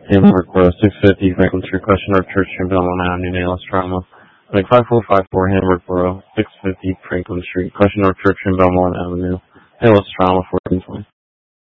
Hamburg Road, 650 Franklin Street, Question North Church, Belmont Avenue, ALS Trauma. Like 5454 Hamburg Road, 650 Franklin Street, Question North Church, Belmont Avenue, ALS Trauma, 1420.